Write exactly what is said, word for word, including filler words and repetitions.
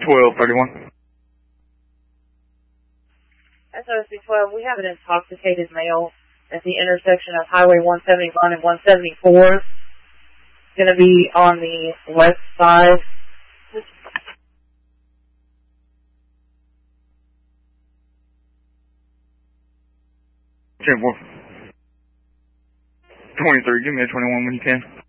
twelve thirty-one. S O S B twelve, we have an intoxicated male at the intersection of Highway one seventy-one and one seventy-four. It's going to be on the west side. ten four. twenty-three, give me a twenty-one when you can.